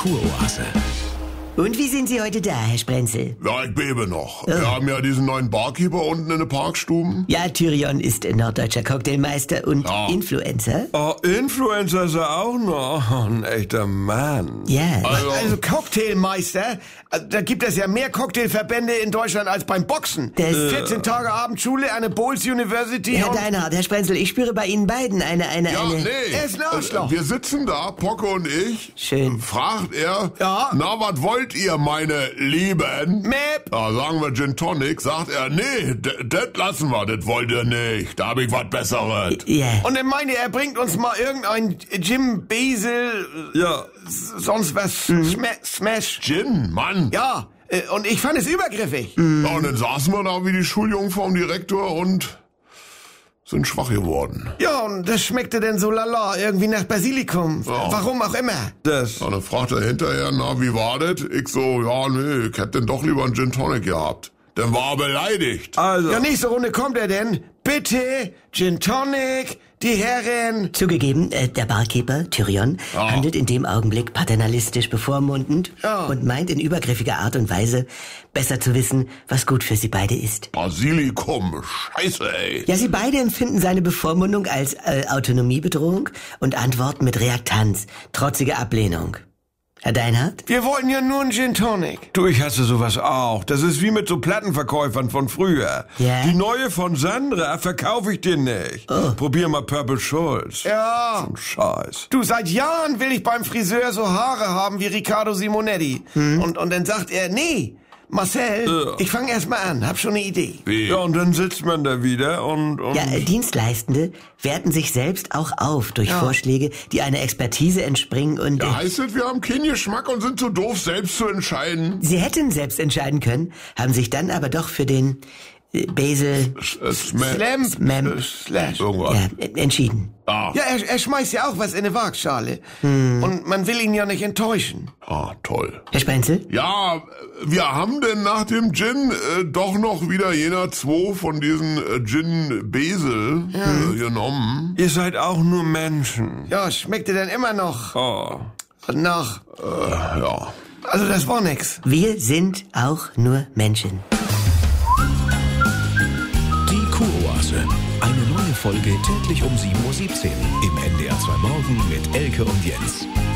Kuroase. Und wie sind Sie heute da, Herr Sprenzel? Ja, ich bebe noch. Wir haben ja diesen neuen Barkeeper unten in den Parkstuben. Ja, Tyrion ist norddeutscher Cocktailmeister und Influencer. Oh, Influencer ist er auch noch. Oh, ein echter Mann. Ja. Also Cocktailmeister, da gibt es ja mehr Cocktailverbände in Deutschland als beim Boxen. 14 Tage Abendschule, eine Bowles University. Herr Deinhardt, Herr Sprenzel, ich spüre bei Ihnen beiden eine... Ja, nee. Er ist ein Arschloch. Wir sitzen da, Pocke und ich. Schön. Fragt er, Ja. na, was wollt ihr, meine Lieben? Mäp. Da sagen wir Gin Tonic. Sagt er, nee, das lassen wir, das wollt ihr nicht. Da hab ich was Besseres. Ja. Und dann meinte er, bringt uns mal irgendein Jim Basil, Ja. sonst was, Smash. Gin, Mann. Ja, und ich fand es übergriffig. Ja, und dann saßen wir da wie die Schuljungen vorm Direktor und sind schwach geworden. Ja, und das schmeckte denn so lala, irgendwie nach Basilikum. Ja. Warum auch immer. Das. Ja, dann fragt er hinterher, na, wie war das? Ich so, ja, nee, ich hätte denn doch lieber einen Gin Tonic gehabt. Dann war er beleidigt. Also. Ja, nächste Runde kommt er denn. Bitte, Gin Tonic, die Herren. Zugegeben, der Barkeeper, Tyrion, handelt in dem Augenblick paternalistisch bevormundend und meint in übergriffiger Art und Weise, besser zu wissen, was gut für sie beide ist. Basilikum, scheiße, ey. Ja, sie beide empfinden seine Bevormundung als Autonomiebedrohung und antworten mit Reaktanz, trotzige Ablehnung. Herr Deinhardt? Wir wollten ja nur einen Gin Tonic. Du, ich hasse sowas auch. Das ist wie mit so Plattenverkäufern von früher. Ja? Die neue von Sandra verkaufe ich dir nicht. Probier mal Purple Schulz. Ja. So ein Scheiß. Du, seit Jahren will ich beim Friseur so Haare haben wie Riccardo Simonetti. Und dann sagt er, nee, Marcel, ich fange erst mal an, hab schon eine Idee. Wie? Ja, und dann sitzt man da wieder und... Ja, Dienstleistende werten sich selbst auch auf durch Vorschläge, die einer Expertise entspringen und... Ja, heißt es, wir haben keinen Geschmack und sind zu doof, selbst zu entscheiden? Sie hätten selbst entscheiden können, haben sich dann aber doch für den Basil Slash. Irgendwas. entschieden. Ah, Ja, er schmeißt ja auch was in eine Waagschale. Und man will ihn ja nicht enttäuschen. toll. Herr Sprenzel? Ja, wir haben denn nach dem Gin doch noch wieder jener 2 von diesen Gin Basil genommen. Ihr seid auch nur Menschen. Ja, schmeckte dann immer noch Oh. nach. Ja. Also das war nix. Wir sind auch nur Menschen. Die Kuroase. Eine neue Folge täglich um 7:17 Uhr im NDR 2 Morgen mit Elke und Jens.